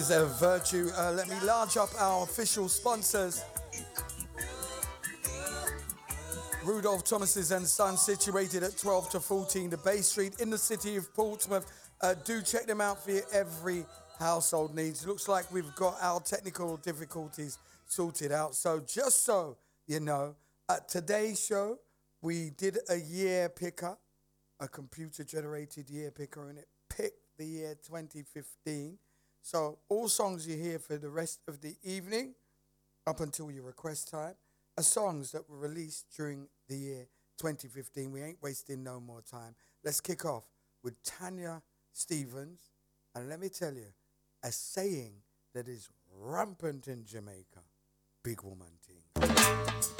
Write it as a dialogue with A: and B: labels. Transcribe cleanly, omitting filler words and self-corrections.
A: A virtue. Let me large up our official sponsors. Rudolph Thomas's and Sons, situated at 12 to 14 the Bay Street in the city of Portsmouth. Do check them out for your every household needs. Looks like we've got our technical difficulties sorted out. So just so you know, at today's show, we did a year picker, a computer-generated year picker, and it picked the year 2015. So all songs you hear for the rest of the evening, up until your request time, are songs that were released during the year 2015. We ain't wasting no more time. Let's kick off with Tanya Stephens. And let me tell you, a saying that is rampant in Jamaica, big woman thing.